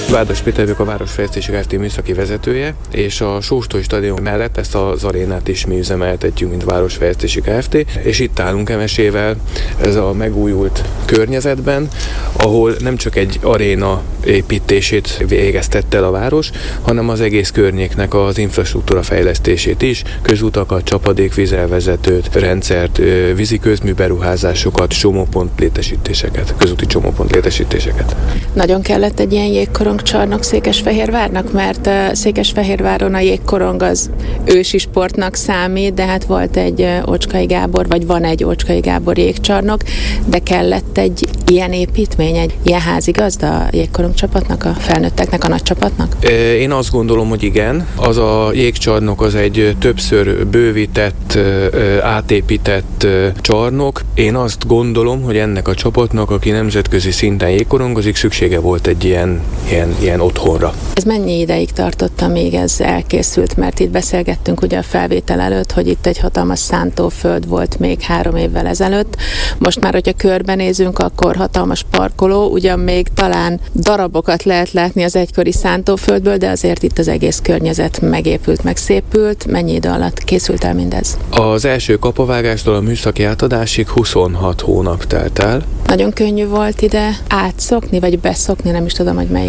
Vádas Péter vagyok, a Városfejlesztési Kft. Műszaki vezetője, és a Sóstoli Stadion mellett ezt az arénát is mi üzemeltetjük, mint Városfejlesztési Kft. És itt állunk emesével ez a megújult környezetben, ahol nem csak egy aréna építését végeztette el a város, hanem az egész környéknek az infrastruktúra fejlesztését is, közutakat, csapadékvízelvezetőt, rendszert, vízi közműberuházásokat, csomópont létesítéseket, közúti csomópont létesítéseket. Nagyon kellett egy ilyen jégkorongcsarnok Székesfehérvárnak, mert Székesfehérváron a jégkorong az ősi sportnak számít, de hát volt egy Ócskai Gábor, vagy van egy Ócskai Gábor jégcsarnok, de kellett egy ilyen építmény, egy ilyen házigazda a jégkorongcsapatnak, a felnőtteknek, a nagy csapatnak? Én azt gondolom, hogy igen. Az a jégcsarnok az egy többször bővített, átépített csarnok. Én azt gondolom, hogy ennek a csapatnak, aki nemzetközi szinten jégkorongozik, szüksége volt egy ilyen otthonra. Ez mennyi ideig tartott, amíg ez elkészült? Mert itt beszélgettünk ugye a felvétel előtt, hogy itt egy hatalmas szántóföld volt még 3 évvel ezelőtt. Most már, hogyha körbenézünk, akkor hatalmas parkoló, ugyan még talán darabokat lehet látni az egykori szántóföldből, de azért itt az egész környezet megépült, megszépült. Mennyi idő alatt készült el mindez? Az első kapavágástól a műszaki átadásig 26 hónap telt el. Nagyon könnyű volt ide átszokni, vagy beszokni, nem is tudom, hogy melyik